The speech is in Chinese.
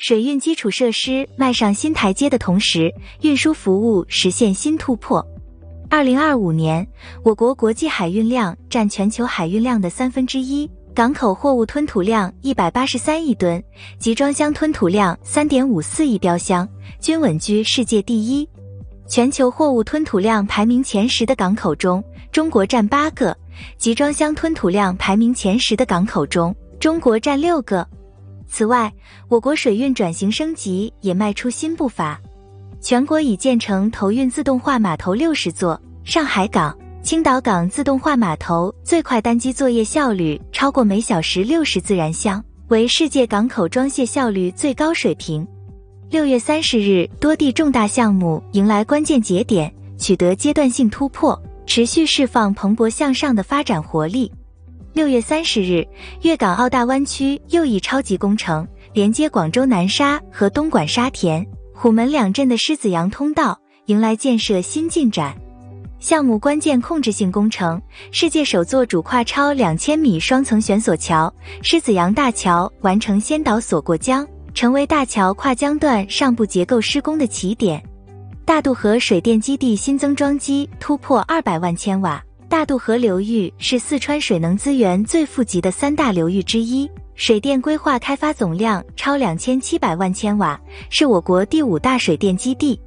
水运基础设施迈上新台阶的同时，运输服务实现新突破。2025年，我国国际海运量占全球海运量的1/3，港口货物吞吐量183亿吨，集装箱吞吐量3.54亿标箱，均稳居世界第一。全球货物吞吐量排名前10的港口中，中国占8个；集装箱吞吐量排名前10的港口中，中国占6个。此外，我国水运转型升级也迈出新步伐。全国已建成投运自动化码头60座，上海港、青岛港自动化码头最快单机作业效率超过每小时60自然箱，为世界港口装卸效率最高水平。6月30日，多地重大项目迎来关键节点，取得阶段性突破，持续释放蓬勃向上的发展活力。6月30日，粤港澳大湾区又一超级工程，连接广州南沙和东莞沙田、虎门两镇的狮子洋通道迎来建设新进展。项目关键控制性工程，世界首座主跨超2000米双层悬索桥狮子洋大桥完成先导索过江，成为大桥跨江段上部结构施工的起点。大渡河水电基地新增装机突破200万千瓦。大渡河流域是四川水能资源最富集的3大流域之一，水电规划开发总量超2700万千瓦，是我国第5大水电基地。